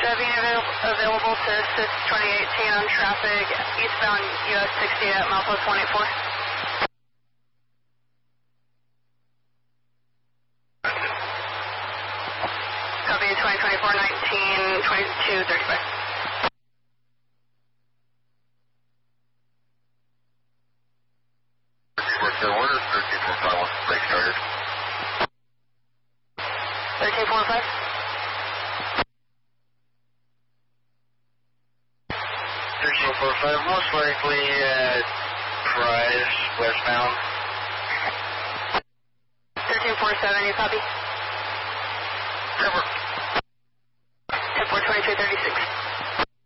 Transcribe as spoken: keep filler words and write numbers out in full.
Chevy avail available to assist twenty eighteen on traffic eastbound U S sixty at milepost one eight four. Copy twenty twenty-four nineteen twenty-two thirty-five. The order thirteen four five one, brake started. thirteen four five. thirteen four five, most likely at Price, westbound. thirteen four seven, you copy? Cover.